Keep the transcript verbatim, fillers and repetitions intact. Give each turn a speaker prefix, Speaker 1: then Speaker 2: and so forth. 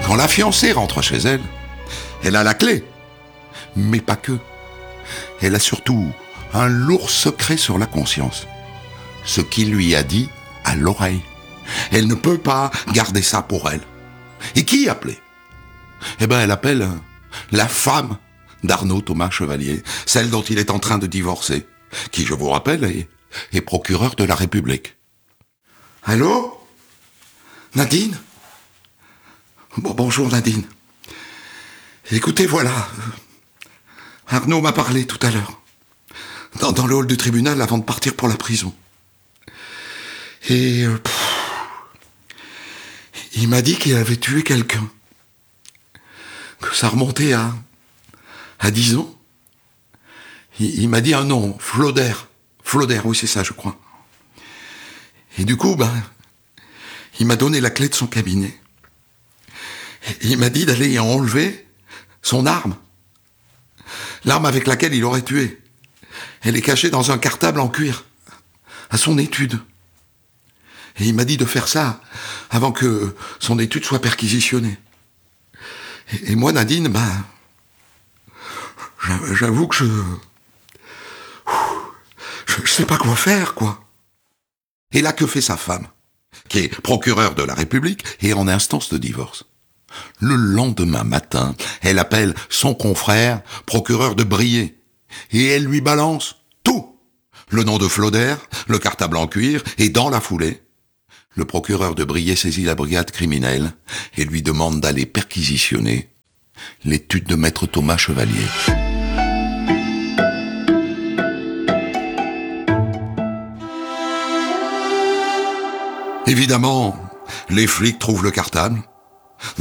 Speaker 1: Quand la fiancée rentre chez elle, elle a la clé. Mais pas que. Elle a surtout un lourd secret sur la conscience. Ce qu'il lui a dit à l'oreille. Elle ne peut pas garder ça pour elle. Et qui appeler ? Eh ben, elle appelle la femme d'Arnaud Thomas Chevalier, celle dont il est en train de divorcer, qui, je vous rappelle, est, est procureur de la République. Allô ? Nadine ? Bon, bonjour Nadine. Écoutez, voilà. Arnaud m'a parlé tout à l'heure. Dans, dans le hall du tribunal avant de partir pour la prison. Et... Euh, pff, il m'a dit qu'il avait tué quelqu'un. Que ça remontait à... à dix ans. Il, il m'a dit un nom, Floder. Floder, oui c'est ça je crois. Et du coup, ben... il m'a donné la clé de son cabinet. Et il m'a dit d'aller y enlever son arme. L'arme avec laquelle il aurait tué. Elle est cachée dans un cartable en cuir. À son étude. Et il m'a dit de faire ça avant que son étude soit perquisitionnée. Et, et moi, Nadine, ben... j'avoue que je... je... je sais pas quoi faire, quoi. Et là, que fait sa femme, qui est procureure de la République et en instance de divorce? Le lendemain matin, elle appelle son confrère, procureur de Briey, et elle lui balance tout. Le nom de Floder, le cartable en cuir, et dans la foulée, le procureur de Briey saisit la brigade criminelle et lui demande d'aller perquisitionner l'étude de maître Thomas Chevalier. Évidemment, les flics trouvent le cartable,